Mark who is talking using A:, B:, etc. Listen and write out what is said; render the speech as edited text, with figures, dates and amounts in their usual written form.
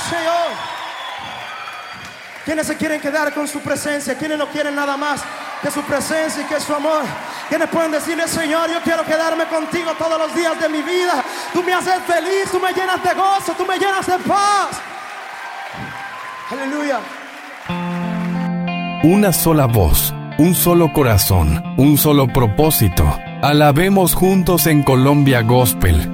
A: Señor. ¿Quiénes se quieren quedar con su presencia? ¿Quiénes no quieren nada más que su presencia y que su amor? ¿Quiénes pueden decirle, Señor, yo quiero quedarme contigo todos los días de mi vida? Tú me haces feliz, tú me llenas de gozo, tú me llenas de paz. Aleluya.
B: Una sola voz, un solo corazón, un solo propósito. Alabemos juntos en Colombia Gospel.